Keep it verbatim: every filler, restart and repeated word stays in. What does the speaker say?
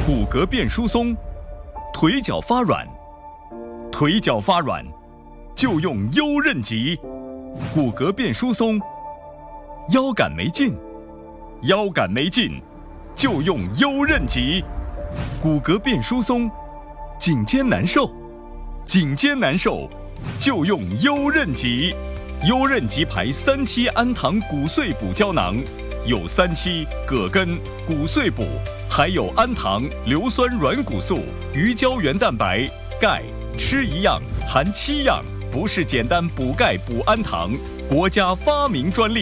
骨骼变疏松，腿脚发软，腿脚发软就用优韧脊。骨骼变疏松，腰杆没劲，腰杆没劲就用优韧脊。骨骼变疏松，颈肩难受，颈肩难受就用优韧脊。优韧脊牌三七氨糖骨碎补胶囊，有三七、葛根、骨碎补，还有氨糖、硫酸软骨素、鱼胶原蛋白、钙，吃一样含七样，不是简单补钙补氨糖，国家发明专利。